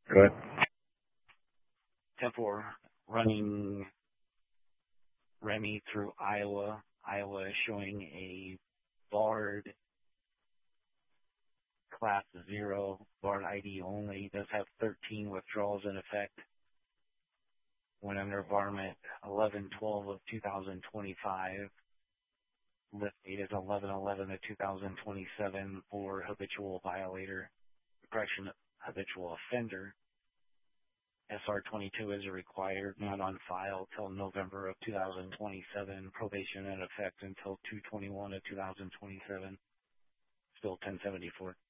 Good. 10-4 running Remy through Iowa. Iowa is showing a barred class 0, barred ID only. Does have 13 withdrawals in effect. Went under barment 11/12 of 2025. Lift date is 11/11 of 2027 for habitual violator. Correction, habitual offender. SR22 is required, not on file till November of 2027. Probation in effect until 2/21 of 2027. Still 1074.